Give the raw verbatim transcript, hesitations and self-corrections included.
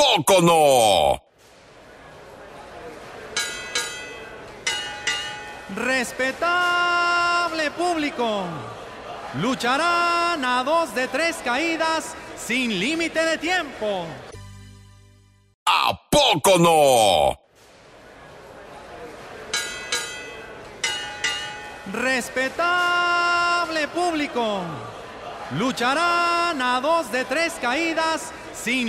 poco no? Respetable público, lucharán a dos de tres caídas sin límite de tiempo. ¿A poco no? Respetable público, lucharán a dos de tres caídas sin